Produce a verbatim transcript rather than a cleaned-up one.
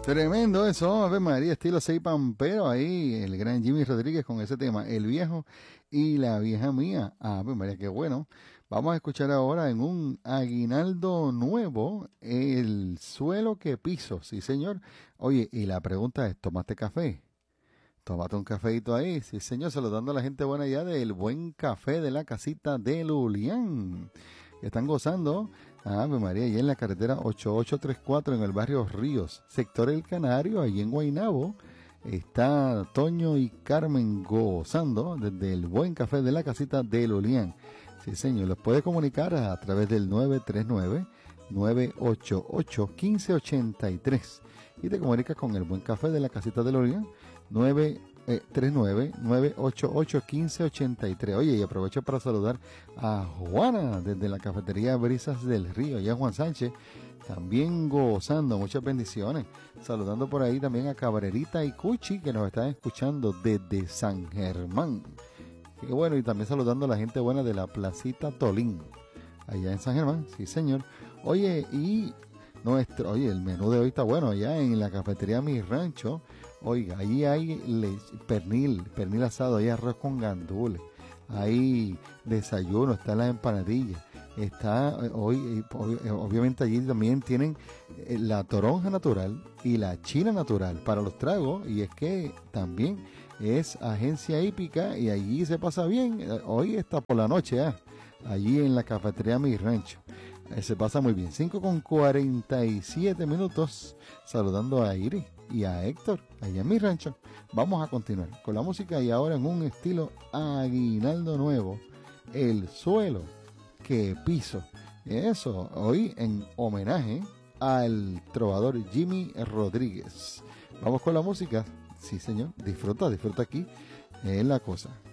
Tremendo eso, Ave María, estilo seis pampero ahí, el gran Jimmy Rodríguez con ese tema, El Viejo y la Vieja Mía. Ave María, qué bueno. Vamos a escuchar ahora en un aguinaldo nuevo, El Suelo que Piso, sí señor. Oye, y la pregunta es, ¿tomaste café? Tómate un cafeito ahí, sí señor, saludando a la gente buena ya del buen café de la casita de Lulián. Están gozando, Ave María, allí en la carretera ochenta y ocho treinta y cuatro en el barrio Ríos, sector El Canario, allí en Guaynabo. Está Toño y Carmen gozando desde el buen café de la casita de Lulián. Sí señor, los puede comunicar a, a través del nueve tres nueve, nueve ocho ocho, uno cinco ocho tres y te comunicas con el buen café de la casita de Lulián, nueve tres nueve, nueve ocho ocho, uno cinco ocho tres. Oye, y aprovecho para saludar a Juana desde la cafetería Brisas del Río, y a Juan Sánchez, también gozando, muchas bendiciones. Saludando por ahí también a Cabrerita y Cuchi, que nos están escuchando desde San Germán. Qué bueno, y también saludando a la gente buena de la Placita Tolín, allá en San Germán, sí señor. Oye, y nuestro, oye, el menú de hoy está bueno, allá en la cafetería Mi Rancho. Oiga, ahí hay leche, pernil, pernil asado, hay arroz con gandules, hay desayuno, está la empanadilla, está hoy, obviamente allí también tienen la toronja natural y la china natural para los tragos, y es que también es agencia hípica y allí se pasa bien. Hoy está por la noche, ¿eh? Allí en la cafetería Mi Rancho. Se pasa muy bien. cinco con cuarenta y siete minutos. Saludando a Iris y a Héctor allá en Mi Rancho. Vamos a continuar con la música y ahora en un estilo aguinaldo nuevo, El Suelo que Piso. Eso, hoy en homenaje al trovador Jimmy Rodríguez. Vamos con la música. Sí, señor. Disfruta, disfruta aquí. Es la cosa.